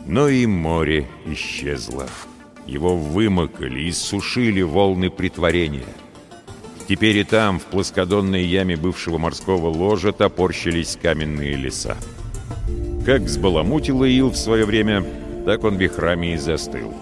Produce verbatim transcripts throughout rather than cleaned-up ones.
Но и море исчезло. Его вымокали, иссушили волны притворения. Теперь и там, в плоскодонной яме бывшего морского ложа, топорщились каменные леса. Как взбаламутило ил в свое время, так он вихрами и застыл.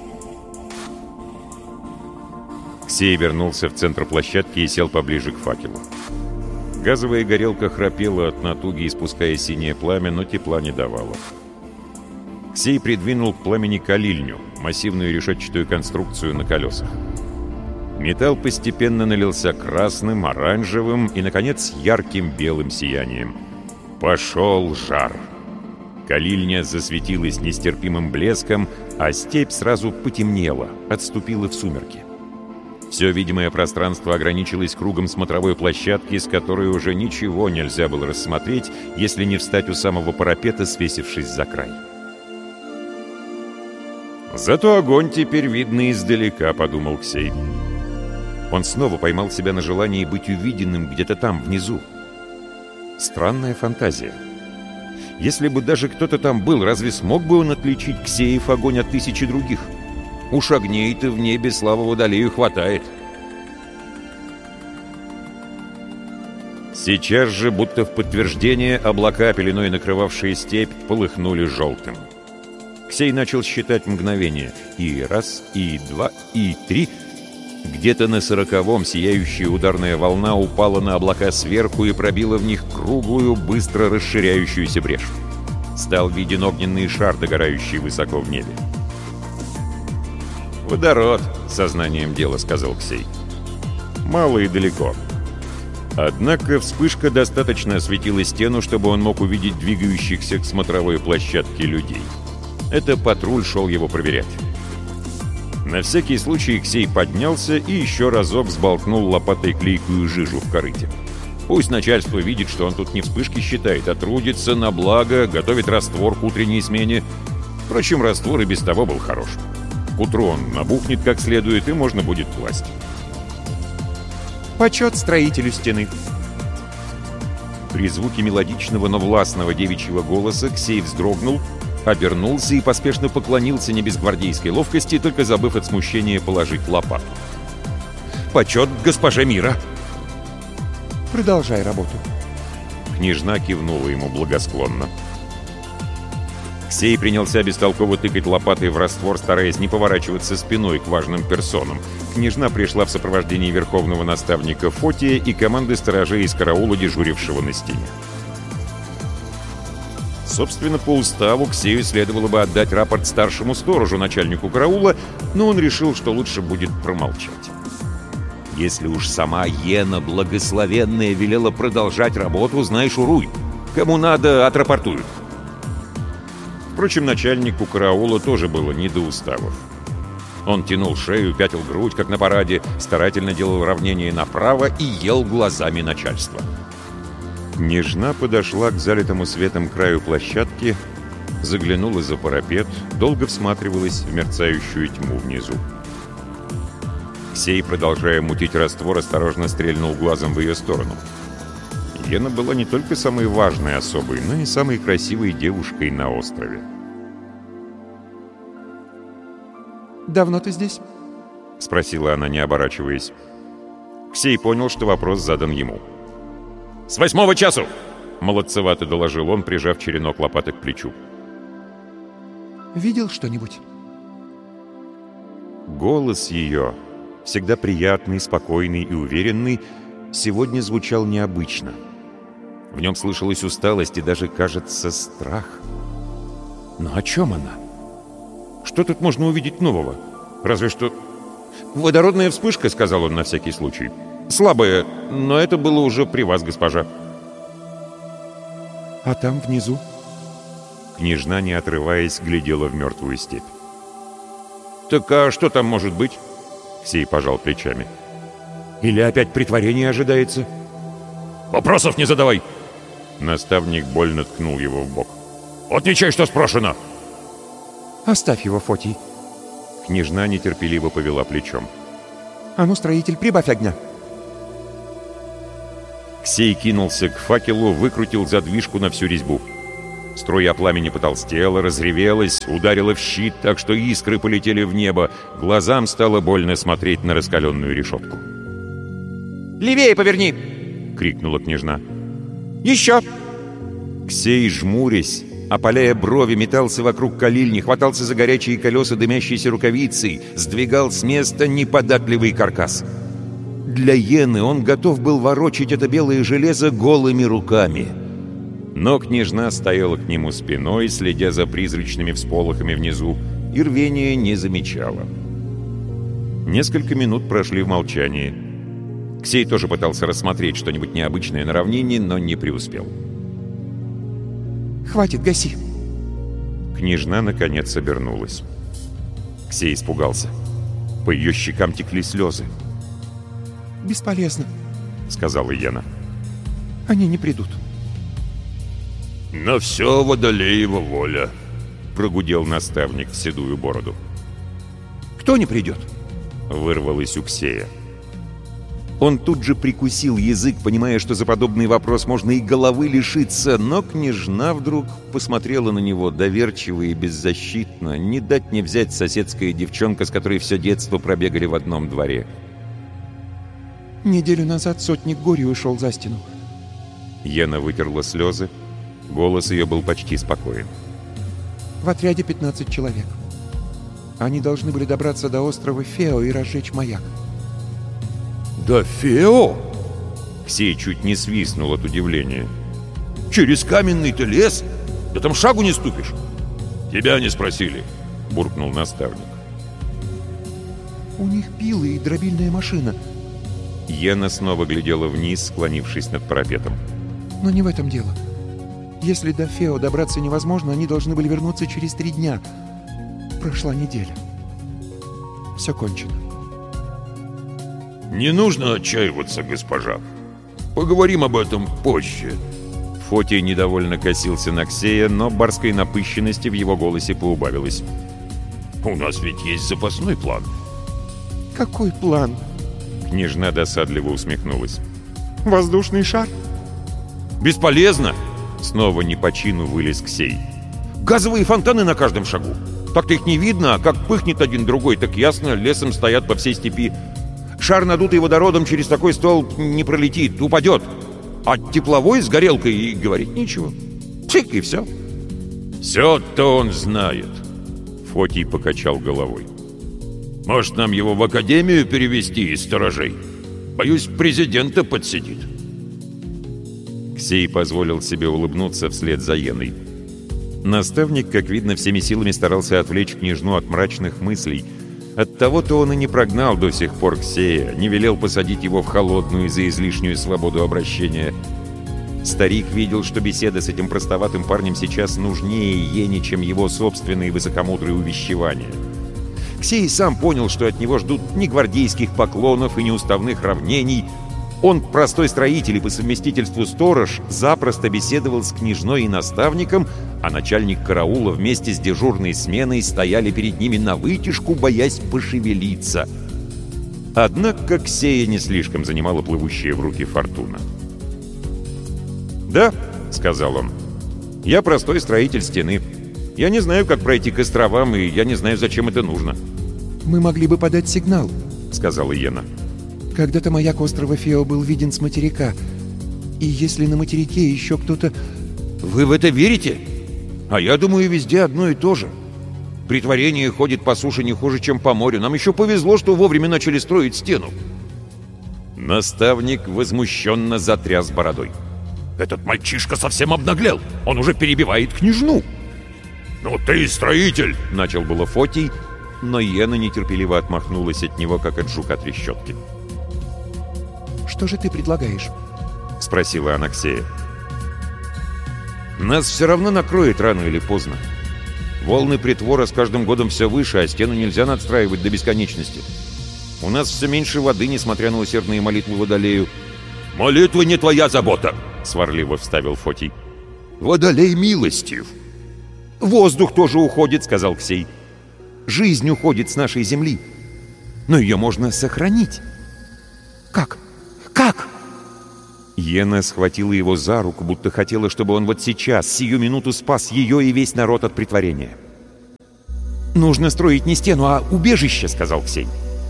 Ксей вернулся в центр площадки и сел поближе к факелу. Газовая горелка храпела от натуги, испуская синее пламя, но тепла не давала. Ксей придвинул к пламени калильню, массивную решетчатую конструкцию на колесах. Металл постепенно налился красным, оранжевым и, наконец, ярким белым сиянием. Пошел жар. Калильня засветилась нестерпимым блеском, а степь сразу потемнела, отступила в сумерки. Все видимое пространство ограничилось кругом смотровой площадки, с которой уже ничего нельзя было рассмотреть, если не встать у самого парапета, свесившись за край. «Зато огонь теперь видно издалека», — подумал Ксей. Он снова поймал себя на желании быть увиденным где-то там, внизу. Странная фантазия. Если бы даже кто-то там был, разве смог бы он отличить Ксеев огонь от тысячи других? Уж огней-то в небе, слава Водолею, хватает. Сейчас же, будто в подтверждение, облака, пеленой накрывавшие степь, полыхнули желтым. Ксей начал считать мгновения. И раз, и два, и три. Где-то на сороковом сияющая ударная волна упала на облака сверху и пробила в них круглую, быстро расширяющуюся брешь. Стал виден огненный шар, догорающий высоко в небе. «Водород», — сознанием дела сказал Ксей. «Мало и далеко». Однако вспышка достаточно осветила стену, чтобы он мог увидеть двигающихся к смотровой площадке людей. Это патруль шел его проверять. На всякий случай Ксей поднялся и еще разок взболтнул лопатой клейкую жижу в корыте. Пусть начальство видит, что он тут не вспышки считает, а трудится на благо, готовит раствор к утренней смене. Впрочем, раствор и без того был хорош. К утру он набухнет как следует, и можно будет класть. «Почет строителю стены!» При звуке мелодичного, но властного девичьего голоса Ксей вздрогнул, обернулся и поспешно поклонился не без гвардейской ловкости, только забыв от смущения положить лопату. «Почет госпоже мира!» «Продолжай работу!» Княжна кивнула ему благосклонно. Ксей принялся бестолково тыкать лопатой в раствор, стараясь не поворачиваться спиной к важным персонам. Княжна пришла в сопровождении верховного наставника Фотия и команды сторожей из караула, дежурившего на стене. Собственно, по уставу Ксею следовало бы отдать рапорт старшему сторожу, начальнику караула, но он решил, что лучше будет промолчать. Если уж сама Йена Благословенная велела продолжать работу, знай, шуруй. Кому надо, отрапортуют. Впрочем, начальнику караула тоже было не до уставов. Он тянул шею, пятил грудь, как на параде, старательно делал равнение направо и ел глазами начальства. Княжна подошла к залитому светом краю площадки, заглянула за парапет, долго всматривалась в мерцающую тьму внизу. Ксей, продолжая мутить раствор, осторожно стрельнул глазом в ее сторону. Йена была не только самой важной особой, но и самой красивой девушкой на острове. «Давно ты здесь?» — спросила она, не оборачиваясь. Ксей понял, что вопрос задан ему. «С восьмого часу!» — молодцевато доложил он, прижав черенок лопаты к плечу. «Видел что-нибудь?» Голос ее, всегда приятный, спокойный и уверенный, сегодня звучал необычно. В нем слышалась усталость и даже, кажется, страх. Но о чем она? Что тут можно увидеть нового? Разве что... «Водородная вспышка», — сказал он на всякий случай. «Слабая, но это было уже при вас, госпожа». «А там, внизу?» Княжна, не отрываясь, глядела в мертвую степь. «Так а что там может быть?» Ксей пожал плечами. «Или опять притворение ожидается?» «Вопросов не задавай!» Наставник больно ткнул его в бок. «Отвечай, что спрошено!» «Оставь его, Фотий!» Княжна нетерпеливо повела плечом. «А ну, строитель, прибавь огня!» Ксей кинулся к факелу, выкрутил задвижку на всю резьбу. Струя пламени потолстела, разревелась, ударила в щит, так что искры полетели в небо. Глазам стало больно смотреть на раскаленную решетку. «Левее поверни!» — крикнула княжна. «Еще!» Ксей, жмурясь, опаляя брови, метался вокруг калильни, хватался за горячие колеса дымящейся рукавицей, сдвигал с места неподатливый каркас. Для Йены он готов был ворочать это белое железо голыми руками. Но княжна стояла к нему спиной, следя за призрачными всполохами внизу, и рвения не замечала. Несколько минут прошли в молчании. Ксей тоже пытался рассмотреть что-нибудь необычное на равнине, но не преуспел. «Хватит, гаси!» Княжна, наконец, обернулась. Ксей испугался. По ее щекам текли слезы. «Бесполезно», — сказала Йена. «Они не придут». «На все Водолеева воля», — прогудел наставник в седую бороду. «Кто не придет?» — вырвалось у Ксея. Он тут же прикусил язык, понимая, что за подобный вопрос можно и головы лишиться, но княжна вдруг посмотрела на него доверчиво и беззащитно, не дать не взять соседская девчонка, с которой все детство пробегали в одном дворе. «Неделю назад сотник Гори ушел за стену». Йена вытерла слезы. Голос ее был почти спокоен. «В отряде пятнадцать человек. Они должны были добраться до острова Фео и разжечь маяк». «Да Фео?» Ксей чуть не свистнул от удивления. «Через каменный-то лес? Да там шагу не ступишь!» «Тебя не спросили», — буркнул наставник. «У них пилы и дробильная машина». Йена снова глядела вниз, склонившись над парапетом. «Но не в этом дело. Если до Фео добраться невозможно, они должны были вернуться через три дня. Прошла неделя. Все кончено». «Не нужно отчаиваться, госпожа. Поговорим об этом позже». Фотий недовольно косился на Ксея, но барской напыщенности в его голосе поубавилось. «У нас ведь есть запасной план». «Какой план?» Княжна досадливо усмехнулась. «Воздушный шар?» «Бесполезно!» Снова не по чину вылез Ксей. «Газовые фонтаны на каждом шагу. Так-то их не видно, а как пыхнет один другой, так ясно, лесом стоят по всей степи. Шар, надутый водородом, через такой столб не пролетит, упадет. А тепловой с горелкой и говорить нечего. Чик, и все». «Все-то он знает», — Фотий покачал головой. «Может, нам его в академию перевести из сторожей? Боюсь, президента подсидит». Ксей позволил себе улыбнуться вслед за Йеной. Наставник, как видно, всеми силами старался отвлечь княжну от мрачных мыслей. Оттого-то он и не прогнал до сих пор Ксея, не велел посадить его в холодную за излишнюю свободу обращения. Старик видел, что беседа с этим простоватым парнем сейчас нужнее Йене, чем его собственные высокомудрые увещевания. Ксей сам понял, что от него ждут ни гвардейских поклонов и ни уставных равнений. Он, простой строитель и по совместительству сторож, запросто беседовал с княжной и наставником, а начальник караула вместе с дежурной сменой стояли перед ними навытяжку, боясь пошевелиться. Однако Ксея не слишком занимала плывущая в руки фортуна. «Да», — сказал он, — «я простой строитель стены. Я не знаю, как пройти к островам, и я не знаю, зачем это нужно». «Мы могли бы подать сигнал», — сказала Йена. «Когда-то маяк острова Фео был виден с материка. И если на материке еще кто-то...» «Вы в это верите? А я думаю, везде одно и то же. Притворение ходит по суше не хуже, чем по морю. Нам еще повезло, что вовремя начали строить стену». Наставник возмущенно затряс бородой. «Этот мальчишка совсем обнаглел. Он уже перебивает княжну». «Ну ты строитель!» — начал было Фотий, но Йена нетерпеливо отмахнулась от него, как от жука трещотки. «Что же ты предлагаешь?» — спросила она Ксея. «Нас все равно накроет рано или поздно. Волны притвора с каждым годом все выше, а стену нельзя надстраивать до бесконечности. У нас все меньше воды, несмотря на усердные молитвы Водолею». «Молитвы не твоя забота!» — сварливо вставил Фотий. «Водолей милостив». «Воздух тоже уходит», — сказал Ксей. «Жизнь уходит с нашей земли. Но ее можно сохранить». «Как? Как?» Йена схватила его за руку, будто хотела, чтобы он вот сейчас, сию минуту, спас ее и весь народ от претворения. «Нужно строить не стену, а убежище», — сказал Ксей.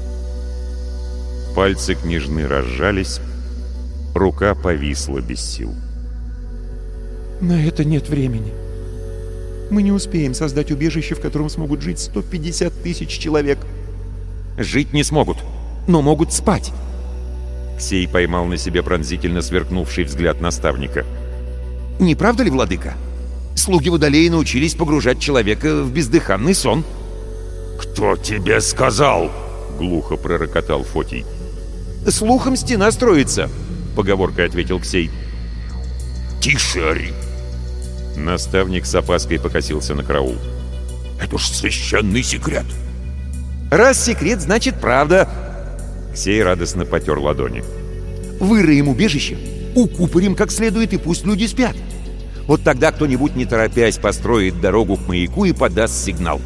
Пальцы княжны разжались, рука повисла без сил. На это нет времени. Мы не успеем создать убежище, в котором смогут жить сто пятьдесят тысяч человек. Жить не смогут, но могут спать. Ксей поймал на себе пронзительно сверкнувший взгляд наставника. Не правда ли, владыка? Слуги Водолея научились погружать человека в бездыханный сон. «Кто тебе сказал?» — глухо пророкотал Фотий. «Слухом стена строится», — поговоркой ответил Ксей. «Тише, ори!» Наставник с опаской покосился на караул. «Это ж священный секрет!» «Раз секрет, значит правда!» Ксей радостно потер ладони. «Выроем убежище, укупорим как следует, и пусть люди спят. Вот тогда кто-нибудь, не торопясь, построит дорогу к маяку и подаст сигнал».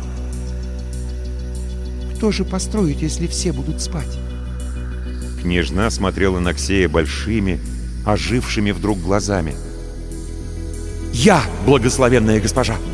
Кто же построит, если все будут спать? Княжна смотрела на Ксея большими, ожившими вдруг глазами. «Я, благословенная госпожа!»